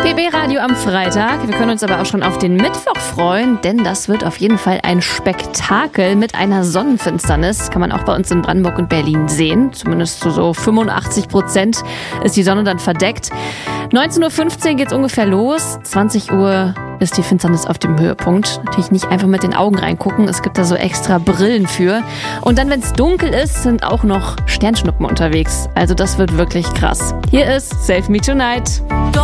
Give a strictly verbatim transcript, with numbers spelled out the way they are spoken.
B B Radio am Freitag. Wir können uns aber auch schon auf den Mittwoch freuen, denn das wird auf jeden Fall ein Spektakel mit einer Sonnenfinsternis. Kann man auch bei uns in Brandenburg und Berlin sehen. Zumindest zu so fünfundachtzig Prozent ist die Sonne dann verdeckt. neunzehn Uhr fünfzehn geht es ungefähr los. zwanzig Uhr ist die Finsternis auf dem Höhepunkt. Natürlich nicht einfach mit den Augen reingucken. Es gibt da so extra Brillen für. Und dann, wenn es dunkel ist, sind auch noch Sternschnuppen unterwegs. Also das wird wirklich krass. Hier ist Save Me Tonight.